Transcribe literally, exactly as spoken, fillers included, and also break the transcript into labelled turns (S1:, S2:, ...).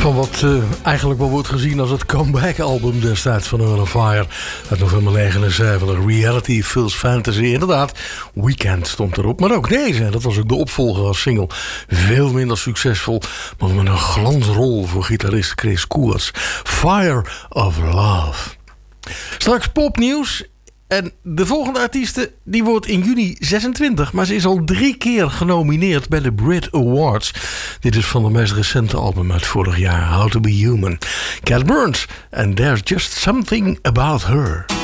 S1: Van wat uh, eigenlijk wel wordt gezien als het comeback-album destijds van Earth on Fire. Uit november negenenzeventig. Reality Feels Fantasy. Inderdaad, Weekend stond erop. Maar ook deze, dat was ook de opvolger als single. Veel minder succesvol, maar met een glansrol voor gitarist Chris Koers. Fire of Love. Straks popnieuws. En de volgende artieste die wordt in juni zesentwintig. Maar ze is al drie keer genomineerd bij de Brit Awards. Dit is van de meest recente album uit vorig jaar. How to Be Human. Cat Burns. And There's Just Something About Her.